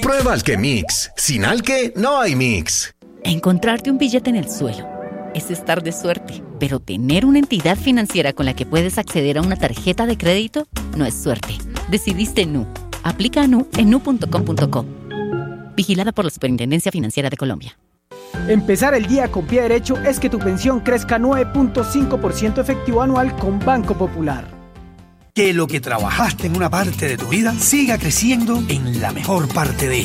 Prueba Alquemix. Sin Alque no hay mix. Encontrarte un billete en el suelo es estar de suerte, pero tener una entidad financiera con la que puedes acceder a una tarjeta de crédito no es suerte. Decidiste Nu. Aplica a Nu en nu.com.co. Vigilada por la Superintendencia Financiera de Colombia. Empezar el día con pie derecho es que tu pensión crezca 9.5% efectivo anual con Banco Popular. Que lo que trabajaste en una parte de tu vida siga creciendo en la mejor parte de ella.